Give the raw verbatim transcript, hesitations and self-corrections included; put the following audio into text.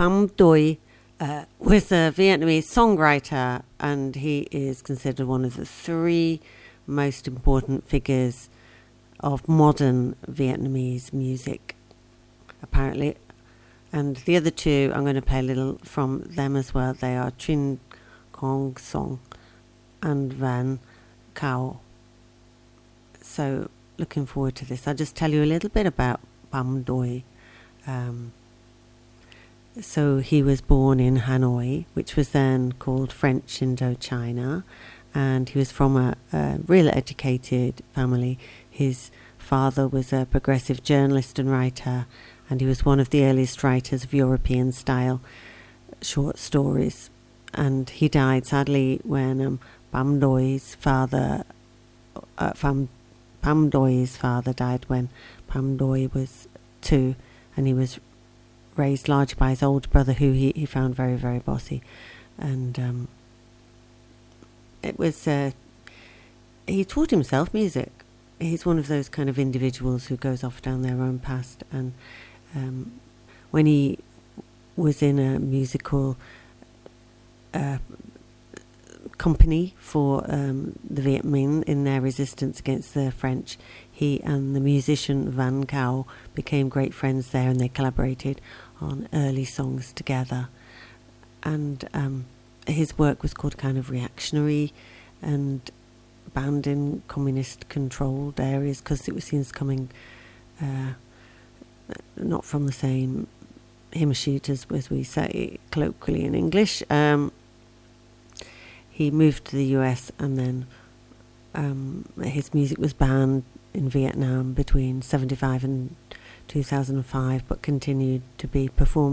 Pham Doi uh, was a Vietnamese songwriter, and he is considered one of the three most important figures of modern Vietnamese music, apparently. And the other two, I'm going to play a little from them as well. They are Trinh Quang Song and Van Cao. So, looking forward to this. I'll just tell you a little bit about Pham Doi. Um, so, he was born in Hanoi, which was then called French Indochina, and he was from a, a real educated family. His father was a progressive journalist and writer, and he was one of the earliest writers of European-style short stories. And he died, sadly, when um, Pham Doi's father, uh, Pham, Pham Doi's father died when Pham Doi was two, and he was raised largely by his older brother, who he, he found very, very bossy. And um, it was, uh, he taught himself music. He's one of those kind of individuals who goes off down their own past. And um, when he was in a musical uh, company for um, the Viet Minh in their resistance against the French, he and the musician Van Cao became great friends there, and they collaborated on early songs together. And um, his work was called kind of reactionary and banned in communist-controlled areas because it was seen as coming uh, not from the same hymn sheet as, as we say colloquially in English. Um, he moved to the U S, and then um, his music was banned in Vietnam between seventy-five and two thousand five, but continued to be performed